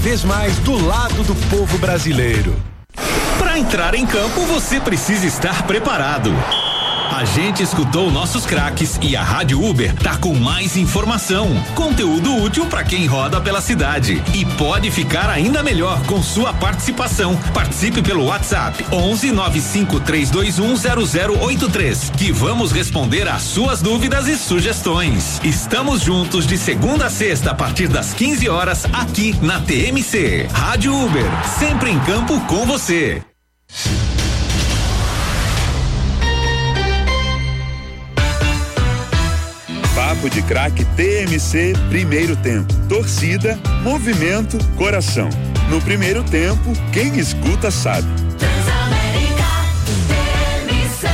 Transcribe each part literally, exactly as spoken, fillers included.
Vez mais do lado do povo brasileiro. Para entrar em campo, você precisa estar preparado. A gente escutou nossos craques e a Rádio Uber tá com mais informação, conteúdo útil para quem roda pela cidade e pode ficar ainda melhor com sua participação. Participe pelo WhatsApp onze nove cinco três dois um zero zero oito três, que vamos responder às suas dúvidas e sugestões. Estamos juntos de segunda a sexta a partir das quinze horas aqui na T M C. Rádio Uber, sempre em campo com você. Papo de Craque T M C, primeiro tempo. Torcida, movimento, coração. No primeiro tempo, quem escuta sabe. Transamérica, T M C,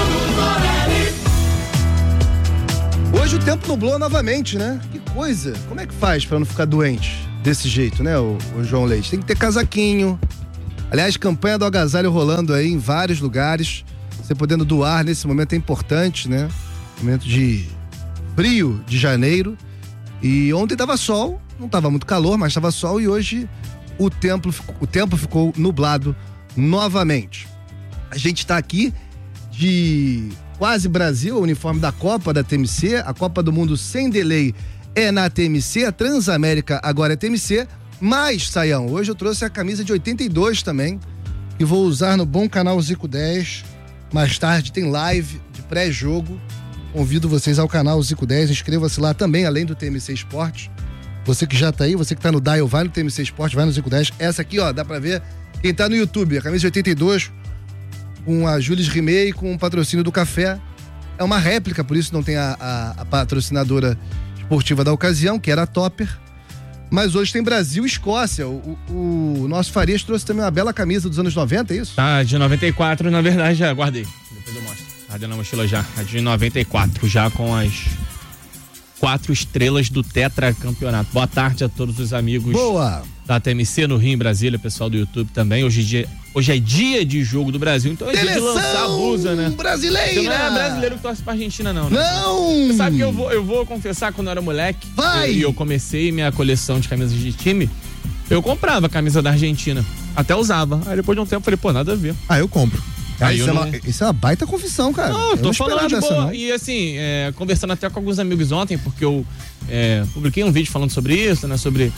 Hoje o tempo nublou novamente, né? Que coisa. Como é que faz pra não ficar doente desse jeito, né, o, o João Leite? Tem que ter casaquinho. Aliás, campanha do agasalho rolando aí em vários lugares. Você podendo doar nesse momento é importante, né? Momento de frio de janeiro. E ontem tava sol, não tava muito calor, mas tava sol, e hoje o tempo, o tempo ficou nublado novamente. A gente tá aqui de quase Brasil, o uniforme da Copa da T M C, a Copa do Mundo sem delay é na T M C, a Transamérica agora é T M C, mas, Saião, hoje eu trouxe a camisa de oitenta e dois também, que vou usar no bom canal Zico dez. Mais tarde tem live de pré-jogo. Convido vocês ao canal Zico dez, inscreva-se lá também, além do T M C Esporte. Você que já tá aí, você que tá no Dial, vai no T M C Esporte, vai no Zico dez. Essa aqui, ó, dá pra ver quem tá no YouTube, a camisa de oitenta e dois, com a Jules Rimet, com o patrocínio do café. É uma réplica, por isso não tem a, a, a patrocinadora esportiva da ocasião, que era a Topper. Mas hoje tem Brasil e Escócia. O, o, o nosso Farias trouxe também uma bela camisa dos anos noventa, é isso? Tá, de noventa e quatro, na verdade, já guardei. Depois eu mostro. Tá na mochila já. A de noventa e quatro, já com as quatro estrelas do tetracampeonato. Boa tarde a todos os amigos. Boa! Da T M C no Rio, em Brasília, pessoal do YouTube também. Hoje é dia, hoje é dia de jogo do Brasil, então é dia de lançar a blusa, né? Brasileira! Você não é brasileiro que torce pra Argentina, não, né? Não! Você sabe que eu vou, eu vou confessar, quando eu era moleque, Vai! e eu, eu comecei minha coleção de camisas de time, eu comprava a camisa da Argentina. Até usava. Aí depois de um tempo eu falei, pô, nada a ver. Ah, eu compro. Ah, Aí isso, eu é não... uma, isso é uma baita confissão, cara. Não, eu tô eu não falando de dessa, boa. não. E assim, é, conversando até com alguns amigos ontem, porque eu é, publiquei um vídeo falando sobre isso, né? Sobre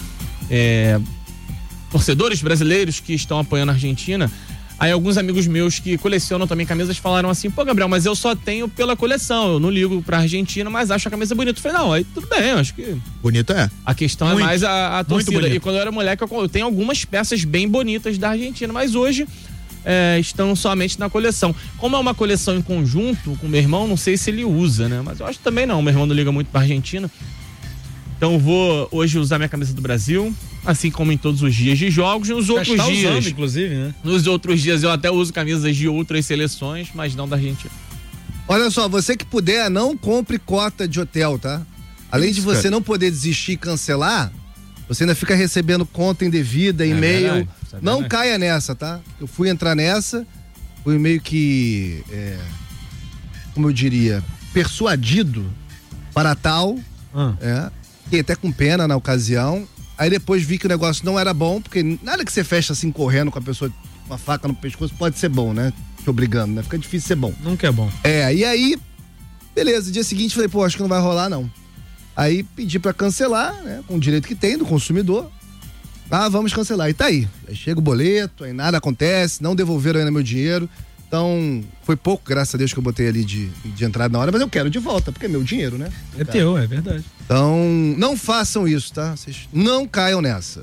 é, torcedores brasileiros que estão apoiando a Argentina. Aí alguns amigos meus que colecionam também camisas falaram assim, pô, Gabriel, mas eu só tenho pela coleção, eu não ligo pra Argentina, mas acho a camisa bonita. Eu falei, não, aí tudo bem, eu acho que... Bonito é. A questão Muito, é mais a, a torcida. bonito. E quando eu era moleque, eu, eu tenho algumas peças bem bonitas da Argentina, mas hoje... É, estão somente na coleção. Como é uma coleção em conjunto com meu irmão, não sei se ele usa, né? Mas eu acho que também não. Meu irmão não liga muito pra Argentina. Então eu vou hoje usar minha camisa do Brasil, assim como em todos os dias de jogos. Nos Já outros está dias, usando, inclusive, né? Nos outros dias eu até uso camisas de outras seleções, mas não da Argentina. Olha só, você que puder, não compre cota de hotel, tá? Além de você não poder desistir e cancelar, você ainda fica recebendo conta indevida, e-mail. verdade, é não verdade. caia nessa, tá? Eu fui entrar nessa, fui meio que, é, como eu diria, persuadido para tal, Ah. é, fiquei até com pena na ocasião. Aí depois vi que o negócio não era bom, porque nada que você fecha assim correndo com a pessoa com uma faca no pescoço pode ser bom, né? Te obrigando, né? Fica difícil ser bom. Nunca é bom. É, e aí, beleza, dia seguinte falei, pô, acho que não vai rolar não. Aí pedi pra cancelar, né, com o direito que tem do consumidor. Ah, vamos cancelar. E tá aí. Aí chega o boleto, aí nada acontece, não devolveram ainda meu dinheiro. Então, foi pouco, graças a Deus, que eu botei ali de, de entrada na hora, mas eu quero de volta, porque é meu dinheiro, né? É teu, é verdade. Então, não façam isso, tá? Vocês não caiam nessa.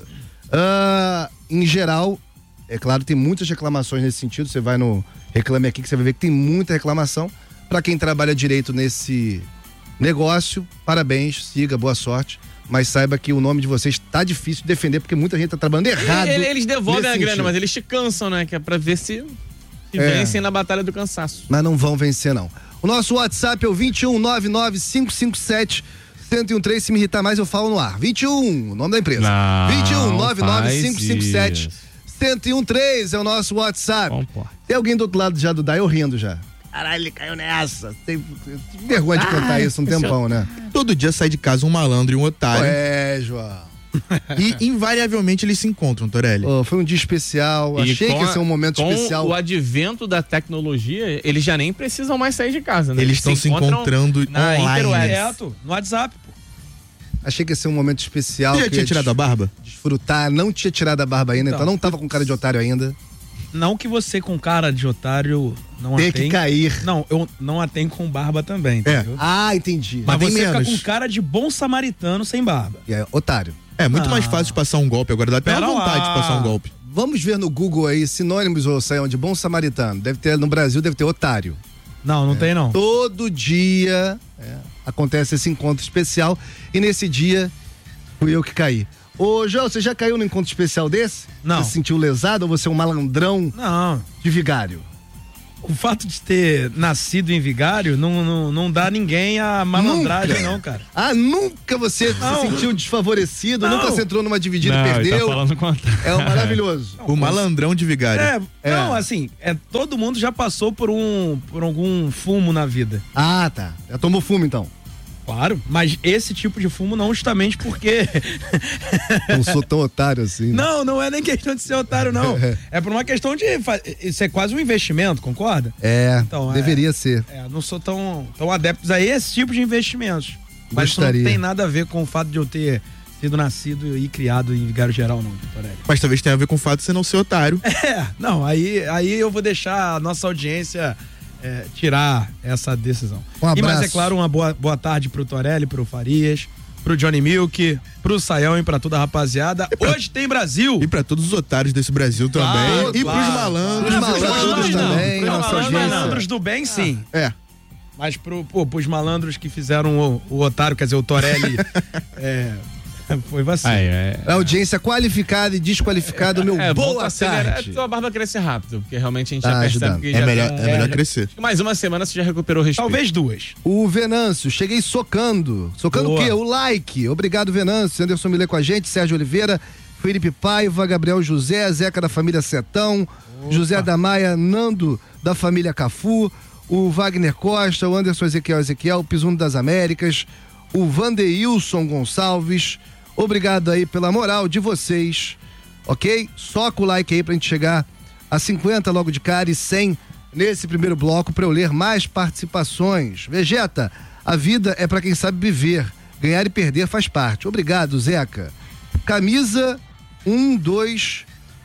Ah, em geral, é claro, tem muitas reclamações nesse sentido. Você vai no Reclame Aqui, que você vai ver que tem muita reclamação. Pra quem trabalha direito nesse negócio, parabéns, siga, boa sorte. Mas saiba que o nome de vocês tá difícil de defender, porque muita gente tá trabalhando errado. Ele- Eles devolvem nesse a grana, sentido. mas eles te cansam, né? Que é pra ver se, se É. vencem na batalha do cansaço. Mas não vão vencer, não. O nosso WhatsApp é o vinte e um, nove nove, cinco cinco sete, um zero um três. Se me irritar mais, eu falo no ar. vinte e um, o nome da empresa. Não, vinte e um, nove nove, faz cinco cinco sete, um zero um três é o nosso WhatsApp. Bom, pô. Tem alguém do outro lado já do Dial rindo já. Caralho, ele caiu nessa. Tem vergonha de contar isso um tempão, né? Todo dia sai de casa um malandro e um otário. É, João. E invariavelmente eles se encontram, Torelli. Oh, foi um dia especial, E achei com que ia ser um a- momento com especial. o advento da tecnologia, eles já nem precisam mais sair de casa, né? Eles estão se encontrando na online. interwebs. Direto, no WhatsApp, pô. Achei que ia ser um momento especial. Você já que tinha ia tirado a barba? Desfrutar, não tinha tirado a barba ainda, então, Então, não tava com cara de otário ainda. Não que você com cara de otário não Tem a que tem. cair. Não, eu não a tenho com barba também, entendeu? Ah, entendi. Mas Mas você tem fica menos. com cara de bom samaritano sem barba. É, otário. É muito Ah. mais fácil de passar um golpe agora, dá até Pera uma vontade lá. de passar um golpe. Vamos ver no Google aí, sinônimos ou saiam de bom samaritano. Deve ter, no Brasil deve ter otário. Não, não tem não. Todo dia é, acontece esse encontro especial e nesse dia fui eu que caí. Ô, João, você já caiu no encontro especial desse? Não. Você se sentiu lesado ou você é um malandrão Não. de vigário? O fato de ter nascido em Vigário não, não, não dá ninguém a malandragem, Nunca. não, cara. Ah, nunca você Não. se sentiu desfavorecido? Não. Nunca você entrou numa dividida Não, e ele perdeu? tá falando com a... É um maravilhoso. O malandrão de vigário. É, É. não, assim, é, todo mundo já passou por um por algum fumo na vida. Ah, tá. Já tomou fumo então? Claro, mas esse tipo de fumo não justamente porque... Não sou tão otário assim. né? Não, não é nem questão de ser otário, não. É por uma questão de... fa- Isso é quase um investimento, concorda? É, Então, é- deveria ser. É, não sou tão, tão adepto a esse tipo de investimentos. Mas isso Gostaria. não tem nada a ver com o fato de eu ter sido nascido e criado em Vigário Geral, não, Torelli. Mas talvez tenha a ver com o fato de você não ser otário. É, não, aí, aí eu vou deixar a nossa audiência é, tirar essa decisão. Um E mais, abraço. é claro, uma boa, boa tarde pro Torelli, pro Farias, pro Johnny Milk, pro Saião e pra toda a rapaziada. Hoje tem Brasil! E pra todos os otários desse Brasil também. Claro, e claro. pros malandros. Pros malandros não, também, Pros nossa malandros, audiência. malandros do bem, sim. É. Mas pro, pô, pros malandros que fizeram o, o otário, quer dizer, o Torelli, é, foi vacilo. Ah, é. A audiência qualificada e desqualificada, meu É, volta a boa acelerar. tarde. A tua barba crescer rápido, porque realmente a gente Tá já percebe ajudando. que É já melhor, tem é um- melhor crescer. Mais uma semana você já recuperou o respeito. Talvez duas. O Venâncio, cheguei socando. Socando Boa. o quê? O like. Obrigado, Venâncio. Anderson Milê com a gente, Sérgio Oliveira, Felipe Paiva, Gabriel José, Zeca da família Setão, José da Maia, Nando da família Cafu, o Wagner Costa, o Anderson Ezequiel Ezequiel, o Pisuno das Américas, o Vandeilson Gonçalves. Obrigado aí pela moral de vocês, ok? Soca o like aí pra gente chegar a cinquenta logo de cara e cem nesse primeiro bloco pra eu ler mais participações. Vegeta, a vida é pra quem sabe viver. Ganhar e perder faz parte. Obrigado, Zeca. Camisa um, dois,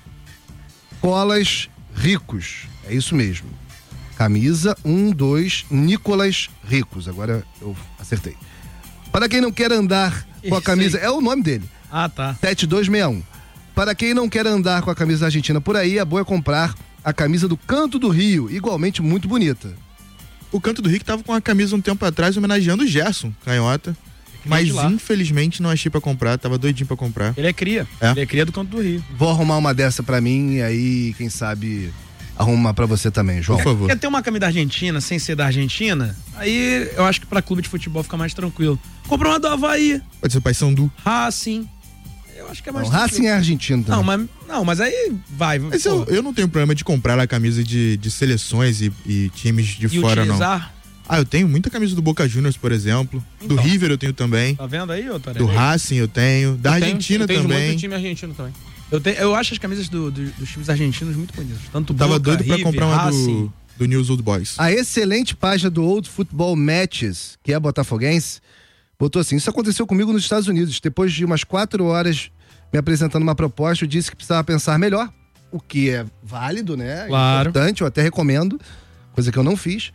colas ricos. É isso mesmo. Camisa um, dois, Nicolas Ricos. Agora eu acertei. Para quem não quer andar com a Isso camisa... aí. É o nome dele. Ah, tá. sete dois seis um. Para quem não quer andar com a camisa da Argentina por aí, é bom é comprar a camisa do Canto do Rio, igualmente muito bonita. O Canto do Rio tava com a camisa um tempo atrás homenageando o Gerson, canhota. Mas de lá. infelizmente não achei pra comprar, tava doidinho pra comprar. Ele é cria. É? Ele é cria do Canto do Rio. Vou arrumar uma dessa pra mim e aí, quem sabe, arruma pra você também, João. Por favor. Quer ter uma camisa da Argentina sem ser da Argentina? Aí eu acho que pra clube de futebol fica mais tranquilo. Comprou uma do Havaí, Pode ser Paysandu. Racing. Eu acho que é mais Não, tranquilo. Racing é argentino também. Não, mas, não, mas aí vai. Mas pô, eu, eu não tenho problema de comprar a camisa de, de seleções e, e times de e fora, não. utilizar. Ah, eu tenho muita camisa do Boca Juniors, por exemplo. Do Então. River eu tenho também. Tá vendo aí, ô Torelli? Do Racing eu tenho. Da Eu tenho- Argentina eu tenho também. muito time argentino também. Eu, tenho, eu acho as camisas do- do- dos times argentinos muito bonitas. Tanto Tava Boca, doido pra River, comprar uma Racing. do, do News Old Boys. A excelente página do Old Football Matches, que é botafoguense, botou assim: isso aconteceu comigo nos Estados Unidos. Depois de umas quatro horas me apresentando uma proposta, eu disse que precisava pensar melhor, o que é válido, né? Claro. Importante, eu até recomendo, coisa que eu não fiz.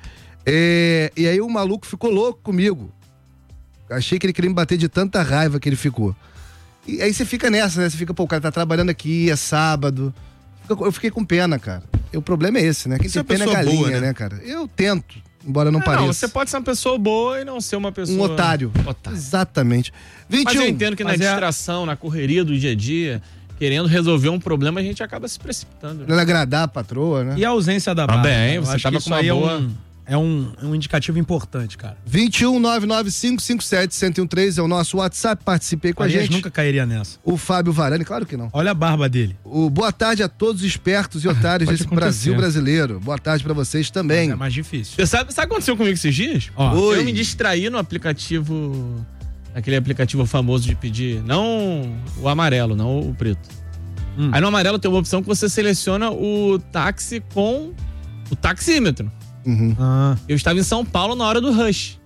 É, e aí o maluco ficou louco comigo. Achei que ele queria me bater de tanta raiva que ele ficou. E aí você fica nessa, né? Você fica, pô, o cara tá trabalhando aqui, é sábado. Fica- Eu fiquei com pena, cara. E o problema é esse, né? Quem Você tem é uma pena é pessoa galinha, boa, né? né, cara? Eu tento, embora não Ah, pareça. não, você pode ser uma pessoa boa e não ser uma pessoa... Um otário. Otário. Exatamente. vinte Mas e um. eu entendo que na Mas é a- distração, na correria do dia a dia, querendo resolver um problema, a gente acaba se precipitando. né? Querendo agradar a patroa, né? E a ausência da barba. Também, Eu você acho tava que isso com uma aí boa- é, um, é, um, é um indicativo importante, cara. vinte e um, nove nove cinco cinco sete, um zero um três é o nosso WhatsApp. Participe aí com a Aliás, gente. nunca cairia nessa. O Fábio Varane, claro que não. Olha a barba dele. O boa tarde a todos os espertos e otários Pode desse acontecer. Brasil brasileiro. Boa tarde pra vocês também. É mais difícil. Você sabe, sabe o que aconteceu comigo esses dias? Ó, Oi. Eu me distraí no aplicativo aquele aplicativo famoso de pedir, não o amarelo, não o preto. Hum. Aí no amarelo tem uma opção que você seleciona o táxi com o taxímetro. Uhum. Ah. Eu estava em São Paulo na hora do rush.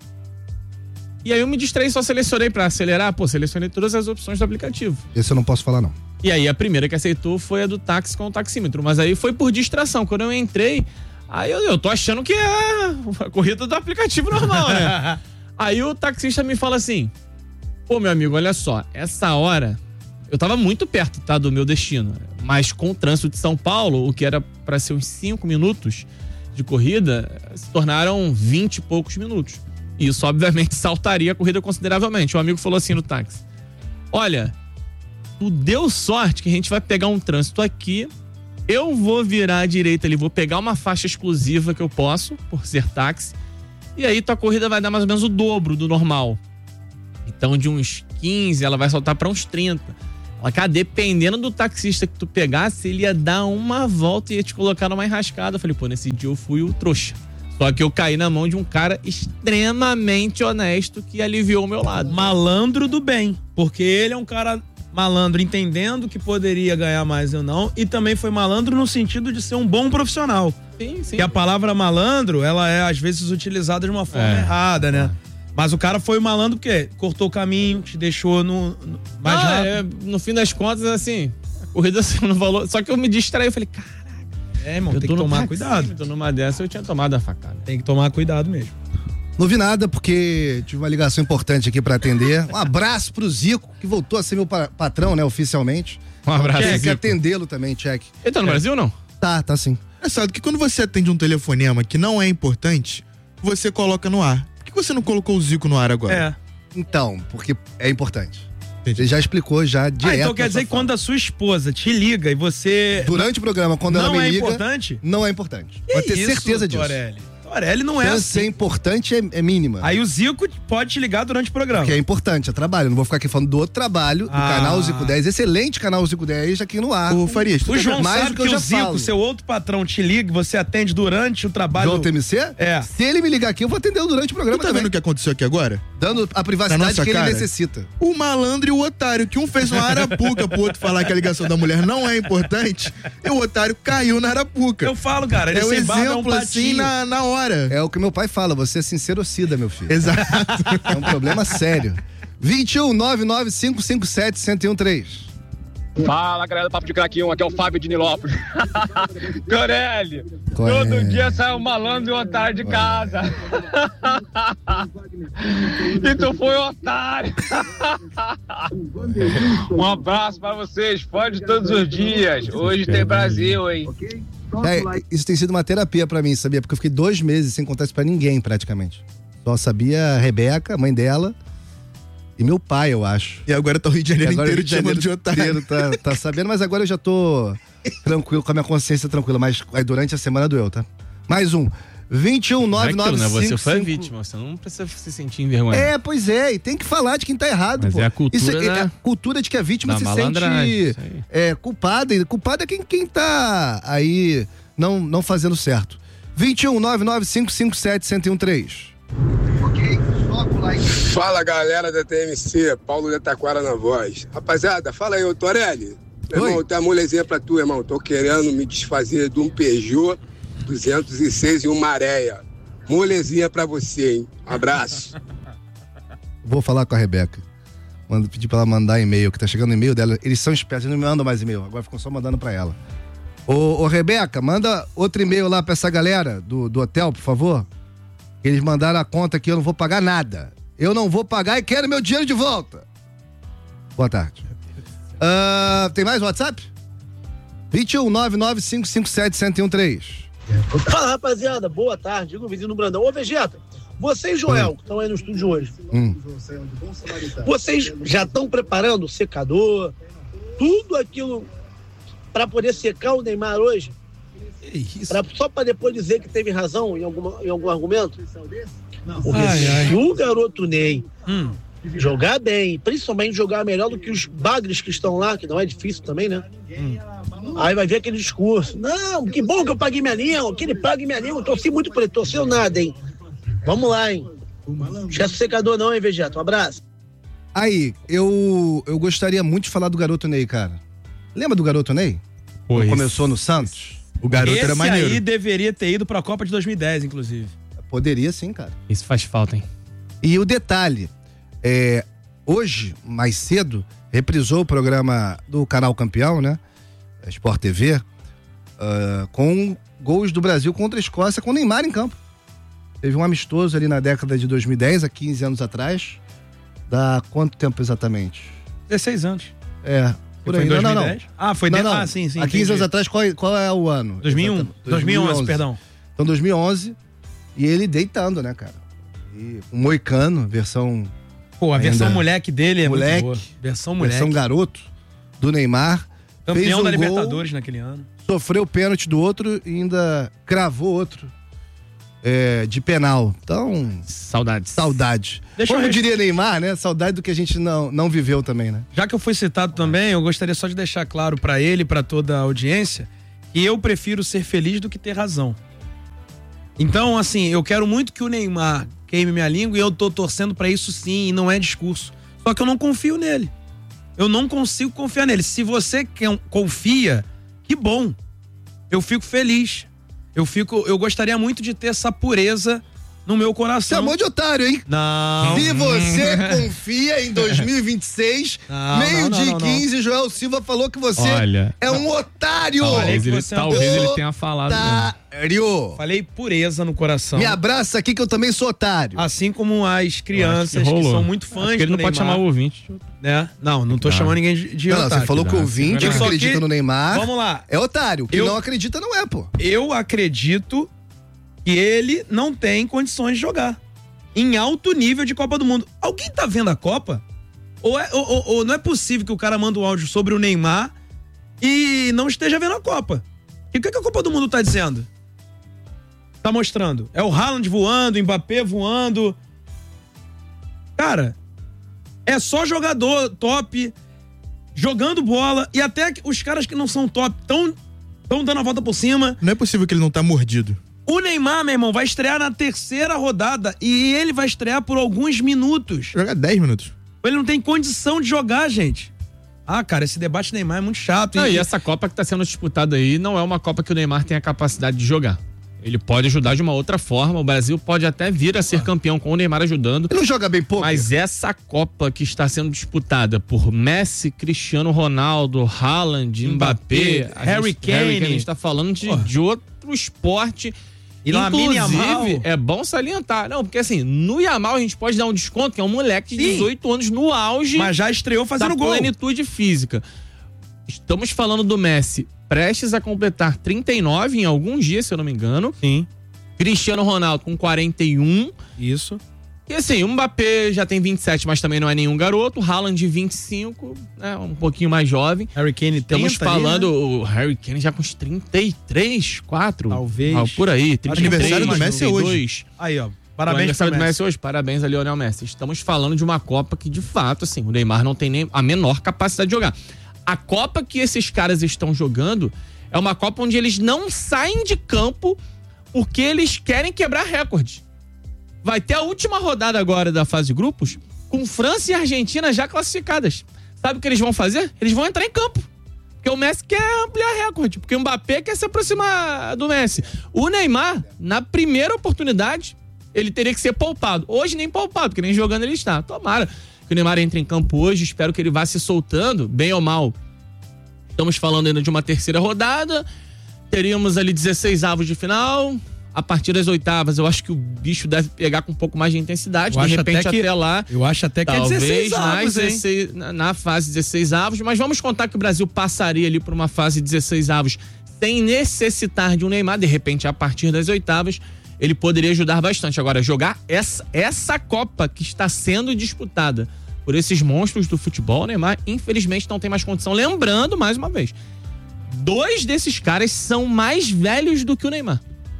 E aí eu me distraí, só selecionei pra acelerar. Pô, selecionei todas as opções do aplicativo. Esse eu não posso falar, não. E aí a primeira que aceitou foi a do táxi com o taxímetro. Mas aí foi por distração. Quando eu entrei, aí eu, eu tô achando que é a corrida do aplicativo normal, né? Aí o taxista me fala assim, pô, meu amigo, olha só, essa hora eu tava muito perto, tá, do meu destino. Mas com o trânsito de São Paulo, o que era pra ser uns cinco minutos de corrida, se tornaram vinte e poucos minutos. Isso, obviamente, saltaria a corrida consideravelmente. O amigo falou assim no táxi, olha, tu deu sorte que a gente vai pegar um trânsito aqui, eu vou virar à direita ali, vou pegar uma faixa exclusiva que eu posso, por ser táxi, e aí tua corrida vai dar mais ou menos o dobro do normal. Então, de uns quinze, ela vai saltar para uns trinta. Ela, cara, dependendo do taxista que tu pegasse, ele ia dar uma volta e ia te colocar numa enrascada. Eu falei, pô, nesse dia eu fui o trouxa. Só que eu caí na mão de um cara extremamente honesto que aliviou o meu lado. Malandro do bem, porque ele é um cara malandro entendendo que poderia ganhar mais ou não, e também foi malandro no sentido de ser um bom profissional. Sim, sim. E a palavra malandro, ela é às vezes utilizada de uma forma é. errada, né? É. Mas o cara foi malandro porque cortou o caminho, te deixou no, no mais ah, rápido. É, no fim das contas, assim, a corrida assim, não valor. Só que eu me distraí, eu falei, caraca. É, irmão, tem que tomar cuidado. Tô numa dessa, eu tinha tomado a facada. Tem que tomar cuidado mesmo. Não vi nada porque tive uma ligação importante aqui pra atender. Um abraço pro Zico, que voltou a ser meu pa- patrão, né, oficialmente. Um abraço, Tinha que Zico. atendê-lo também, check. Ele tá no é. Brasil ou não? Tá, tá sim. É sabe que quando você atende um telefonema que não é importante, você coloca no ar. Por que você não colocou o Zico no ar agora? É. Então, porque é importante. Entendi. Ele já explicou, já direto. Ah, então quer dizer que quando a sua esposa te liga e você... Durante o programa, quando ela não me é liga... importante? Não é importante. Que Pode ter isso, certeza disso. Torelli? Torelli não é Chance assim. ser importante é, é mínima. Aí o Zico pode te ligar durante o programa. Que é importante, é trabalho. Eu não vou ficar aqui falando do outro trabalho, do Ah. canal Zico dez. Excelente canal Zico dez aqui no ar. Ô, Farias, tu O tá João vendo? mais sabe do que que, eu já o Zico, falo. seu outro patrão, te liga e você atende durante o trabalho... João T M C? É. Se ele me ligar aqui, eu vou atender durante o programa Tu tá também. vendo o que aconteceu aqui agora? Dando a Na privacidade nossa que ele cara? necessita. O malandro e o otário, que um fez uma arapuca pro outro falar que a ligação da mulher não é importante, e o otário caiu na arapuca. Eu falo, cara, ele É o sem barba é um exemplo, assim, patinho. na, na hora. É o que meu pai fala, você é sincerocida, meu filho. Exato. É um problema sério. vinte e um, nove nove cinco cinco sete, um zero um três. Fala, galera do Papo de Craque um, aqui é o Fábio de Nilópolis. Corelli, Qual é? todo dia sai um malandro e um otário de casa. E tu foi um otário. Um abraço pra vocês, pode todos os dias. Hoje tem Brasil, hein? É, isso tem sido uma terapia pra mim, sabia? Porque eu fiquei dois meses sem contar isso pra ninguém, praticamente. Só sabia a Rebeca, a mãe dela, e meu pai, eu acho. E agora tá o Rio de Janeiro Agora o inteiro Rio te de chamando Janeiro de otário. inteiro tá, tá sabendo, mas agora eu já tô tranquilo, com a minha consciência tranquila, mas aí durante a semana doeu, tá? Mais um. vinte e um, nove nove Não é aquilo, né? cinco. Você foi a vítima, você não precisa se sentir envergonhado. É, pois é, e tem que falar de quem tá errado, Mas pô. é a cultura Isso é, da- é a cultura de que a vítima da se malandragem, sente isso aí. é, culpada, e culpada é quem, quem tá aí não, não fazendo certo. vinte e um, nove nove cinco cinco sete, um zero um três. Fala, galera da T M C, Paulo de Taquara na voz. Rapaziada, fala aí, ô Torelli. Meu Oi. irmão, tem uma molezinha pra tu, irmão. Tô querendo me desfazer de um Peugeot duzentos e seis e um Maréia. Molezinha pra você, hein? Abraço. Vou falar com a Rebeca. Mando pedir pra ela mandar e-mail, que tá chegando e-mail dela. Eles são espertos, eles não me mandam mais e-mail. Agora ficam só mandando pra ela. Ô, ô Rebeca, manda outro e-mail lá pra essa galera do, do hotel, por favor. Eles mandaram a conta aqui, eu não vou pagar nada. Eu não vou pagar e quero meu dinheiro de volta. Boa tarde. Ah, tem mais WhatsApp? vinte e um, nove nove cinco cinco sete, um zero um três. Fala, rapaziada, boa tarde, digo o vizinho do Brandão. Ô, Vegeta, você e Joel, que estão aí no estúdio hoje, Hum. vocês já estão preparando o secador, tudo aquilo para poder secar o Neymar hoje? Pra, só para depois dizer que teve razão em, alguma, em algum argumento? Porque Ai, ai. se o garoto Ney Hum. jogar bem, principalmente jogar melhor do que os bagres que estão lá, que não é difícil também, né? Hum. Aí vai ver aquele discurso. Não, que bom que eu paguei minha língua, que ele pague minha língua. Eu torci muito por ele, torceu nada, hein? Vamos lá, hein? Esquece o secador não, hein, Vegeta? Um abraço. Aí, eu, eu gostaria muito de falar do garoto Ney, cara. Lembra do garoto Ney? Pois. Começou no Santos? O garoto Esse era maneiro. aí deveria ter ido pra Copa de dois mil e dez, inclusive. Poderia sim, cara. Isso faz falta, hein? E o detalhe, é, hoje, mais cedo, reprisou o programa do Canal Campeão, né? Sport T V, uh, com gols do Brasil contra a Escócia com o Neymar em campo. Teve um amistoso ali na década de dois mil e dez, há quinze anos atrás. Dá quanto tempo exatamente? dezesseis anos. É, por aí. Foi em Não, não, dois mil e dez? não. Ah, foi não, de... não. Ah, sim, sim. Há quinze entendi. anos atrás, qual, qual é o ano? dois mil e um. Exatamente. dois mil e onze, perdão. Então, dois mil e onze. E ele deitando, né, cara? E o Moicano, versão... Pô, a versão ainda- moleque dele é moleque, muito boa. Versão moleque. Versão garoto do Neymar. fez Campeão um da gol, Libertadores naquele ano. sofreu o pênalti do outro e ainda cravou outro é, de penal. Então, Saudades. saudade. Deixa Como eu res- diria Neymar, né? Saudade do que a gente não, não viveu também, né? Já que eu fui citado também, eu gostaria só de deixar claro pra ele e pra toda a audiência que eu prefiro ser feliz do que ter razão. Então, assim, eu quero muito que o Neymar queime minha língua e eu tô torcendo pra isso sim, e não é discurso. Só que eu não confio nele. Eu não consigo confiar nele. Se você quer- confia, que bom. Eu fico feliz. Eu fico, eu gostaria muito de ter essa pureza no meu Você é coração. mão de otário, hein? Não. Se você confia em dois mil e vinte e seis, Não, meio não, não, dia não, e não. quinze, Joel Silva falou que você Olha. é um otário. Talvez, que ele, você é um talvez ele tenha falado. mesmo. Otário. Falei pureza no coração. Me abraça aqui que eu também sou otário. Assim como as crianças que, rolou. são muito É fãs porque ele do não Neymar. pode chamar o ouvinte. Né? Não, não tô Não. chamando ninguém de, de Não, não, otário. você falou que o Dá, ouvinte que sim, verdade. acredita Só que- no Neymar Vamos lá. é otário. Quem Eu- não acredita não é, pô. Eu acredito que ele não tem condições de jogar em alto nível de Copa do Mundo. Alguém tá vendo a Copa? Ou, é- ou- ou- ou não é possível que o cara manda um áudio sobre o Neymar e não esteja vendo a Copa? E o que, que a Copa do Mundo tá dizendo? Tá mostrando? É o Haaland voando, o Mbappé voando. Cara, é só jogador top, jogando bola, e até que os caras que não são top estão tão dando a volta por cima. Não é possível que ele não tá mordido. O Neymar, meu irmão, vai estrear na terceira rodada e ele vai estrear por alguns minutos. Jogar dez minutos. Ele não tem condição de jogar, gente. Ah, cara, esse debate Neymar é muito chato. Não, e essa Copa que tá sendo disputada aí não é uma Copa que o Neymar tem a capacidade de jogar. Ele pode ajudar de uma outra forma. O Brasil pode até vir a ser campeão com o Neymar ajudando. Ele não joga bem pouco. Mas essa Copa que está sendo disputada por Messi, Cristiano Ronaldo, Haaland, Mbappé, Mbappé, a Harry gente- Kane. a gente tá falando de, Porra. de outro esporte. E Lamine Inclusive, Yamal. é bom salientar. Não, porque assim, no Yamal a gente pode dar um desconto, que é um moleque de Sim. dezoito anos no auge Mas já estreou fazendo da gol. plenitude física. Estamos falando do Messi prestes a completar trinta e nove em alguns dias, se eu não me engano. Sim. Cristiano Ronaldo com quarenta e um. Isso. E assim, o Mbappé já tem vinte e sete, mas também não é nenhum garoto. O Haaland vinte e cinco, né, um pouquinho mais jovem. Harry Kane Estamos trinta ali, falando né? o Harry Kane já com uns trinta e três, quatro. Talvez. Ah, por aí, trinta e três, aniversário do Messi é hoje. trinta e dois. Aí, ó. O Parabéns aniversário pro do Messi. Messi hoje, parabéns a Lionel Messi. Estamos falando de uma Copa que, de fato, assim, o Neymar não tem nem a menor capacidade de jogar. A Copa que esses caras estão jogando é uma Copa onde eles não saem de campo porque eles querem quebrar recorde. Vai ter a última rodada agora da fase de grupos com França e Argentina já classificadas. Sabe o que eles vão fazer? Eles vão entrar em campo. Porque o Messi quer ampliar recorde, porque o Mbappé quer se aproximar do Messi. O Neymar, na primeira oportunidade, ele teria que ser poupado. Hoje nem poupado, porque nem jogando ele está. Tomara que o Neymar entre em campo hoje, espero que ele vá se soltando, bem ou mal. Estamos falando ainda de uma terceira rodada, teríamos ali dezesseis avos de final. A partir das oitavas, eu acho que o bicho deve pegar com um pouco mais de intensidade. Eu de acho repente, até que- até lá, Eu acho até que é talvez dezesseis nas avos, hein? dezesseis na, na fase dezesseis avos, mas vamos contar que o Brasil passaria ali por uma fase dezesseis avos sem necessitar de um Neymar. De repente, a partir das oitavas, ele poderia ajudar bastante. Agora, jogar essa, essa Copa que está sendo disputada por esses monstros do futebol, o Neymar, infelizmente, não tem mais condição. Lembrando, mais uma vez, dois desses caras são mais velhos do que o Neymar.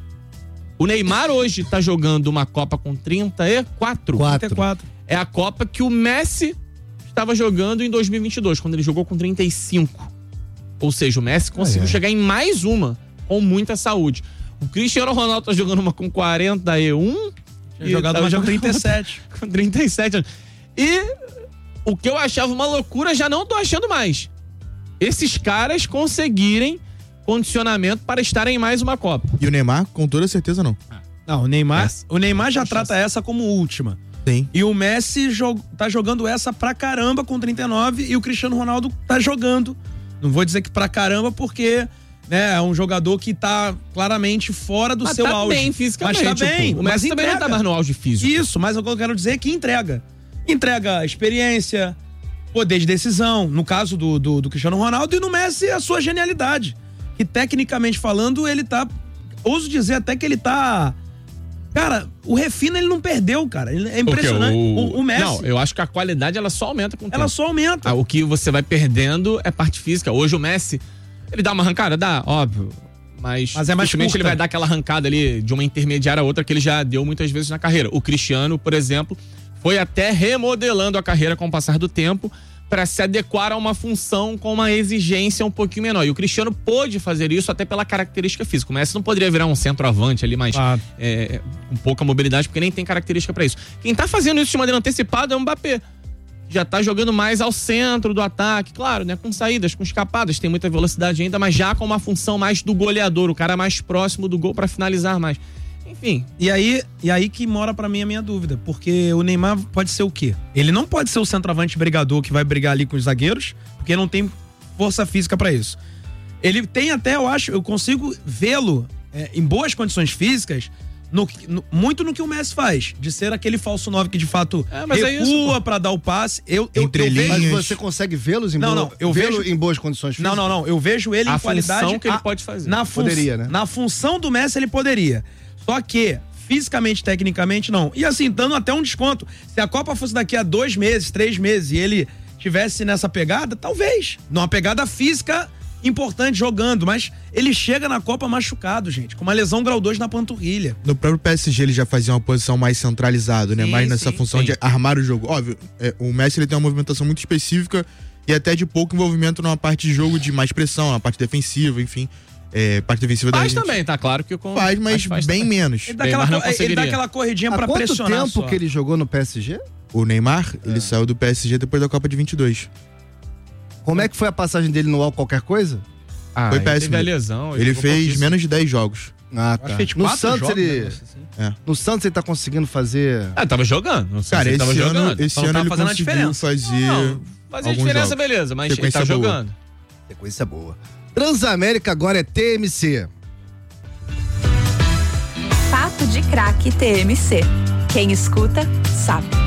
O Neymar hoje tá jogando uma Copa com trinta e quatro. Quatro. trinta e quatro. É a Copa que o Messi estava jogando em dois mil e vinte e dois, quando ele jogou com trinta e cinco. Ou seja, o Messi conseguiu é. chegar em mais uma, com muita saúde. O Cristiano Ronaldo tá jogando uma com quarenta e um. Tinha jogado uma com trinta e sete. Com trinta e sete anos. E o que eu achava uma loucura, já não tô achando mais. Esses caras conseguirem condicionamento para estarem em mais uma Copa. E o Neymar, com toda certeza, não. Não, o Neymar, Essa. o Neymar já trata essa como última. Sim. E o Messi jog, tá jogando essa pra caramba com trinta e nove e o Cristiano Ronaldo tá jogando. Não vou dizer que pra caramba porque, né, é um jogador que tá claramente fora do mas seu tá auge. Bem fisicamente, mas tá bem. Pô. O Messi também não tá mais no auge físico. Isso, mas o que eu quero dizer é que entrega. Entrega experiência, poder de decisão, no caso do, do, do Cristiano Ronaldo, e no Messi a sua genialidade. Que tecnicamente falando, ele tá, ouso dizer até que ele tá... Cara, o refino ele não perdeu, cara. Ele é impressionante. O... O, o Messi. Não, eu acho que a qualidade ela só aumenta com o tempo. Ela só aumenta. Ah, o que você vai perdendo é parte física. Hoje o Messi, ele dá uma arrancada? Dá, óbvio. Mas, Mas é mais curta. ele vai dar aquela arrancada ali de uma intermediária a outra que ele já deu muitas vezes na carreira. O Cristiano, por exemplo, foi até remodelando a carreira com o passar do tempo para se adequar a uma função com uma exigência um pouquinho menor. E o Cristiano pôde fazer isso até pela característica física. O Messi não poderia virar um centroavante ali, mas ah. é, com pouca mobilidade, porque nem tem característica para isso. Quem tá fazendo isso de maneira antecipada é o Mbappé. Já tá jogando mais ao centro do ataque, claro, né? Com saídas, com escapadas, tem muita velocidade ainda, mas já com uma função mais do goleador, o cara mais próximo do gol para finalizar mais. Enfim. E aí, e aí que mora pra mim a minha dúvida, porque o Neymar pode ser o quê? Ele não pode ser o centroavante brigador que vai brigar ali com os zagueiros, porque não tem força física pra isso. Ele tem até, eu acho, eu consigo vê-lo é, em boas condições físicas, no, no, muito no que o Messi faz, de ser aquele falso nove que de fato é, mas recua é isso, pra dar o passe. Eu, eu, Entre eu vejo... Mas você consegue vê-los em, não, boa, não, eu vê-lo vejo... em boas condições físicas? Não, não, não. Eu vejo ele a em qualidade... função que ele a, pode fazer. Na fun... Poderia, né? Na função do Messi ele poderia. Só que, fisicamente, tecnicamente, não. E assim, dando até um desconto. Se a Copa fosse daqui a dois meses, três meses, e ele tivesse nessa pegada, talvez. Numa pegada física importante jogando, mas ele chega na Copa machucado, gente, com uma lesão grau dois na panturrilha. No próprio P S G ele já fazia uma posição mais centralizado, né? Sim, mais nessa sim, função sim. de armar o jogo. Óbvio, é, o Messi ele tem uma movimentação muito específica e até de pouco envolvimento numa parte de jogo de mais pressão, na parte defensiva, enfim. É, parte defensiva Faz da gente. também, tá claro que com... Faz, mas faz bem também. menos. Ele dá, aquela, não co- ele conseguiria. dá aquela corridinha Há pra quanto pressionar tempo só. que ele jogou no P S G? O Neymar, ele saiu do P S G depois da Copa de vinte e dois. Como é que foi a passagem dele no All Qualquer Coisa? Ah, Foi ele péssimo. teve a lesão. Ele jogou fez pouquíssimo. menos de dez jogos. Ah, Acho tá. que fez No quatro Santos jogos, ele... negócio assim. É. No Santos ele tá conseguindo fazer... Ah, tava jogando. Não sei Cara, se ele esse tava ano, jogando. esse Então ano tá ele fazendo a conseguiu diferença. fazer Não, fazer alguns diferença, jogos. beleza, mas Sequência ele tá boa. jogando. Sequência boa. Transamérica agora é T M C. Papo de Craque T M C. Quem escuta, sabe.